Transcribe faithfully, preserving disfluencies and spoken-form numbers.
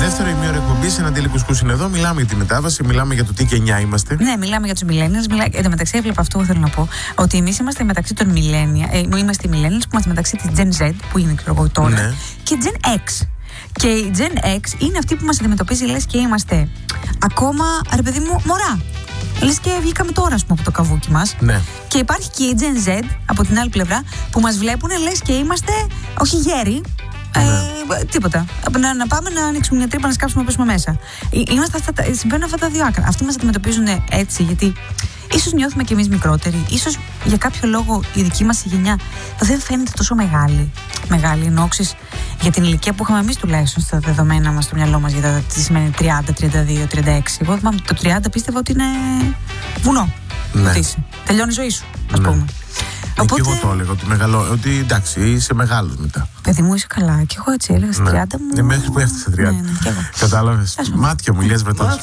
δεύτερο ημίωρο εκπομπής, ένα Αντίλικους είναι εδώ. Μιλάμε για τη μετάβαση, μιλάμε για το τι γενιά είμαστε. Ναι, μιλάμε για τους millennials. Μιλά... Εν τω μεταξύ, έβλεπα αυτό που θέλω να πω. Ότι εμείς είμαστε μεταξύ των millennials. Ε, είμαστε οι millennials που είμαστε μεταξύ της Gen Z, που είναι ξέρω εγώ τώρα, Ναι. και Gen X. Και η Gen X είναι αυτή που μας αντιμετωπίζει, λες και είμαστε ακόμα, ρε παιδί μου, μωρά. Λες και βγήκαμε τώρα, ας πούμε, από το καβούκι μας. Ναι. Και υπάρχει και η Gen Z από την άλλη πλευρά που μας βλέπουν, λες και είμαστε, όχι γέροι. Ναι. Ε, τίποτα. Να, να πάμε να ανοίξουμε μια τρύπα, να σκάψουμε να πέσουμε μέσα. Ε, Είμαστε αυτά, τα- συμβαίνουν αυτά τα δύο άκρα. Αυτοί μας αντιμετωπίζουν έτσι, γιατί ίσως νιώθουμε κι εμείς μικρότεροι. Ίσως για κάποιο λόγο η δική μας η γενιά δεν φαίνεται τόσο μεγάλη. Μεγάλη ενόξεις για την ηλικία που είχαμε εμείς τουλάχιστον στα δεδομένα μας, στο μυαλό μας, για τα τι σημαίνει τριάντα, τριάντα δύο, τριάντα έξι. Εγώ θυμάμαι το τριάντα πίστευα ότι είναι βουνό. Ναι. Ότι είσαι. Τελειώνει η ζωή σου, ας Ναι. πούμε. Ε, και εγώ το έλεγα ότι, μεγαλώ, ότι εντάξει, είσαι μεγάλος μετά. Παιδί μου, είσαι καλά. Και εγώ έτσι έλεγα στα Ναι. τριάντα μου. Ε, μέχρι που έφτασε τριάντα. Ναι, ναι, κι εγώ. Κατάλαβες. Μάτια μου, λες βρετός.